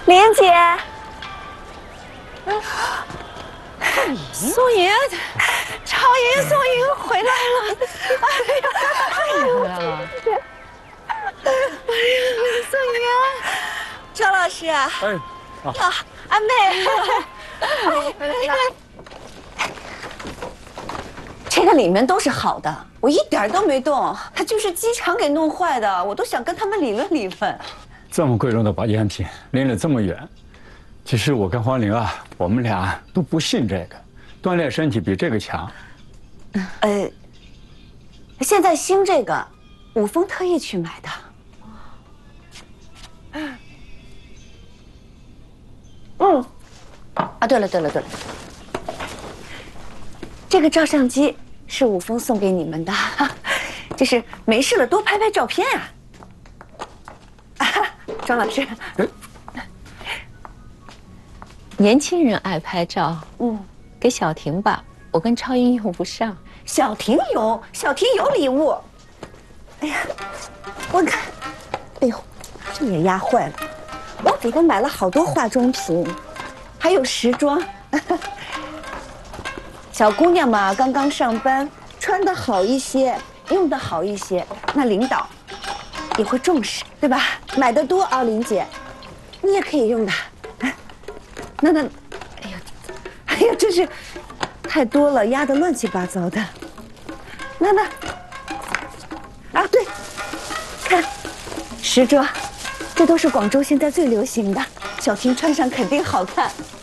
莲姐，宋莹，超莹，宋莹回来了！ 回来了。 哎呀，宋莹，赵老师啊！ 哎， 呀，阿妹，这个里面都是好的，我一点都没动，它就是机场给弄坏的，我都想跟他们理论理论。 这么贵重的保健品拎了这么远，其实我跟黄玲啊，我们俩都不信这个，锻炼身体比这个强。 现在兴这个，武峰特意去买的。对了，这个照相机是武峰送给你们的，就是没事了多拍拍照片啊。庄老师， 年轻人爱拍照，给小婷吧，我跟超英用不上。 小婷有礼物。哎呀，我看，哎呦，这也压坏了。我给她买了好多化妆品，还有时装。小姑娘嘛，刚刚上班，穿得好一些，用得好一些，那领导也会重视，对吧？买得多啊，林姐，你也可以用的。那，哎呀，真是太多了，压得乱七八糟的。那，啊，对，看，时装，这都是广州现在最流行的，小婷穿上肯定好看。